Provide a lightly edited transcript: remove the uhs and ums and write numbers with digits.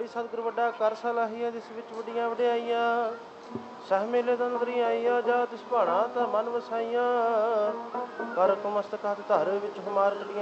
ਬੜੀ ਸਤਿਗੁਰ ਵੱਡਾ ਕਰ ਸਲਾਹੀਆ, ਜਿਸ ਵਿੱਚ ਵੱਡੀਆਂ ਵਡਿਆਈਆਂ। ਸਹ ਮੇਲੇ ਤੰਦਰੀ ਆਈਆ, ਜਾ ਤਿਸ ਭਾਣਾ ਤਾਂ ਮਨ ਵਸਾਈਆਂ। ਕਰ ਕਮਸਤਕ ਹੱਥ ਧਰ, ਵਿੱਚ ਹਮਾਰ ਕੱਢੀਆਂ